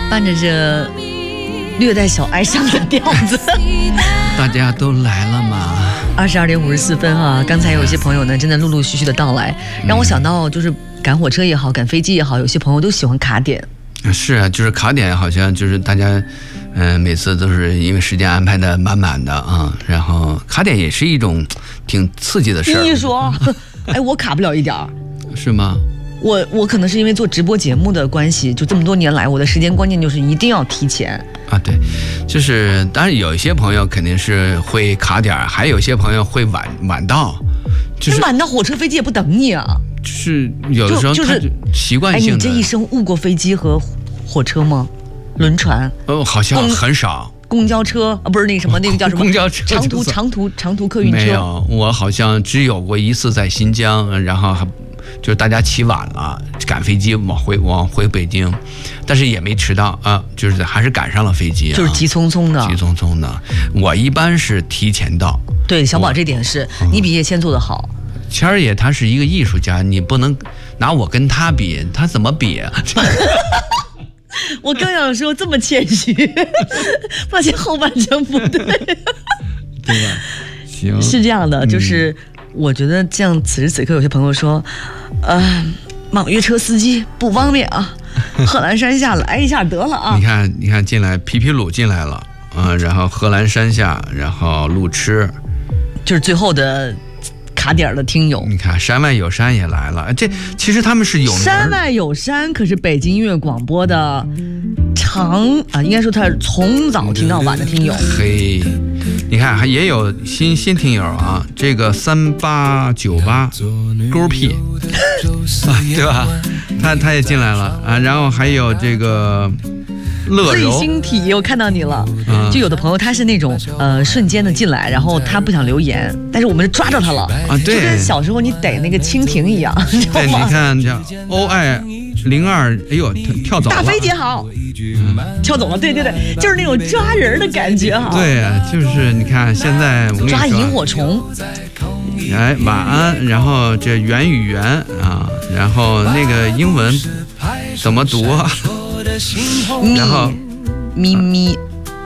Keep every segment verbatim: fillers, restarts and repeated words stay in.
伴着这略带小哀伤的调子。 大家都来了吗？ 二十二点五十四分啊！刚才有一些朋友呢，真的陆陆续续的到来，让我想到就是赶火车也好，赶飞机也好，有些朋友都喜欢卡点。 是啊，就是卡点，好像就是大家，嗯、呃，每次都是因为时间安排的满满的啊，然后卡点也是一种挺刺激的事儿。 你说，哎，我卡不了一点儿， 是吗？ 我我可能是因为做直播节目的关系，就这么多年来，我的时间观念就是一定要提前啊。对，就是当然有一些朋友肯定是会卡点，还有一些朋友会晚晚到，就是晚到火车飞机也不等你啊。 就是有的时候就就是习惯性的。 哎，你这一生误过飞机和火车吗？轮船？ 哦，好像很少。 公交车啊，不是那个什么，那个叫什么？ 公交车。 长途长途长途客运车。 没有，我好像只有过一次在新疆，然后还就是大家起晚了，赶飞机往回往回北京，但是也没迟到啊，就是还是赶上了飞机、啊， 就是急匆匆的， 急匆匆的。我一般是提前到。 对，小宝这点是、嗯、你比叶谦做得好。 谦儿爷他是一个艺术家，你不能拿我跟他比，他怎么比啊？ 我刚想说这么谦虚，发现后半程不对， 对吧？行， 是这样的，就是、嗯、我觉得这样，此时此刻有些朋友说，呃，网约车司机不方便啊，贺兰山下来一下得了啊。 你看，你看进来，皮皮鲁进来了啊、呃，然后贺兰山下，然后路痴， 就是最后的。卡点的听友， 你看山外有山也来了，这其实他们是有名。 山外有山可是北京音乐广播的长啊，应该说他是从早听到晚的听友。 嘿，你看还也有新新听友啊，这个三八九八勾屁啊，对吧？他他也进来了啊，然后还有这个。乐柔最新体，我看到你了、嗯。就有的朋友他是那种呃瞬间的进来，然后他不想留言，但是我们抓着他了啊，对， 就跟小时候你逮那个蜻蜓一样， 对，你看叫 O I 零二，哎呦跳走了， 大飞姐好，嗯、跳走了，对对对，就是那种抓人的感觉哈。 对啊，就是你看现在我抓萤火虫， 哎晚安，然后这圆与圆啊，然后那个英文怎么读啊？然后咪咪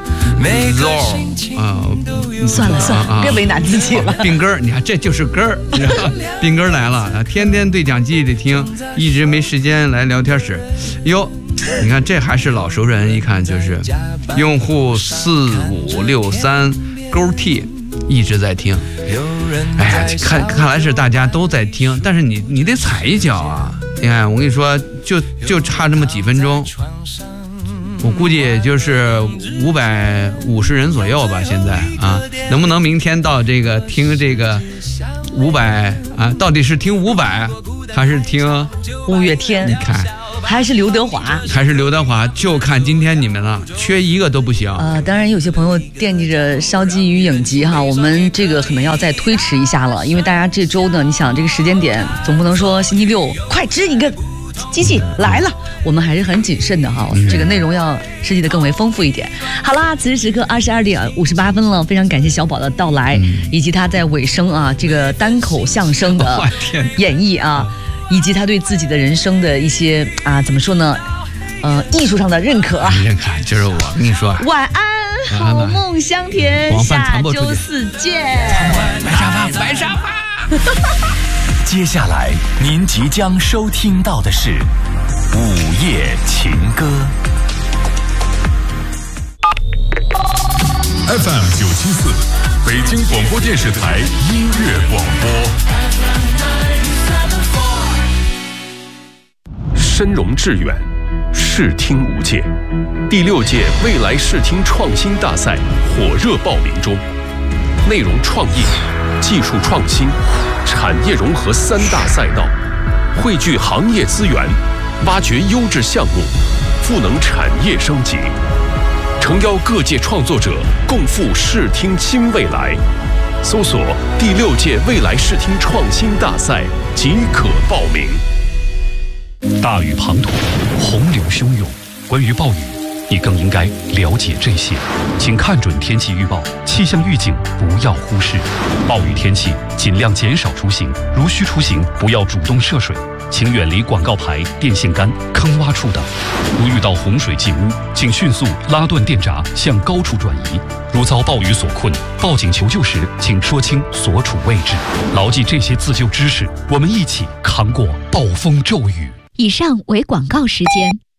，zo 啊， 算了算了，啊、别为难自己了。 病根儿，你看这就是根儿，病根儿来了，天天对讲机得听，一直没时间来聊天室。哟，你看这还是老熟人，一看就是用户四五六三勾 T 一直在听。哎呀，看看来是大家都在听，但是你你得踩一脚啊！你看，我跟你说，就就差这么几分钟，我估计也就是五百五十人左右吧。现在啊，能不能明天到这个听这个五百啊？到底是听伍佰还是听五月天？ 你看。 还是刘德华， 还是刘德华，就看今天你们了，缺一个都不行。 呃，当然有些朋友惦记着烧鸡与影集哈，我们这个可能要再推迟一下了，因为大家这周呢，你想这个时间点，总不能说星期六快支一个机器来了，我们还是很谨慎的哈，这个内容要设计的更为丰富一点。好啦，此时此刻二十二点五十八分了，非常感谢小宝的到来，嗯、以及他在尾声啊这个单口相声的演绎啊。以及他对自己的人生的一些啊，怎么说呢？呃，艺术上的认可。 认可，就是我跟你说。 晚安，好梦香甜，下周四见。 白沙发，白沙发。 接下来您即将收听到的是《午夜情歌》。 F M 九七四，北京广播电视台音乐广播。深融致远，视听无界。第六届未来视听创新大赛火热报名中，内容创意、技术创新、产业融合三大赛道，汇聚行业资源，挖掘优质项目，赋能产业升级，诚邀各界创作者共赴视听新未来。搜索第六届未来视听创新大赛即可报名。 大雨滂沱，洪流汹涌，关于暴雨，你更应该了解这些。请看准天气预报，气象预警不要忽视。暴雨天气尽量减少出行，如需出行不要主动涉水。 请远离广告牌、电线杆、坑洼处等。如遇到洪水进屋，请迅速拉断电闸，向高处转移。如遭暴雨所困，报警求救时，请说清所处位置。牢记这些自救知识，我们一起扛过暴风骤雨。 以上为广告时间。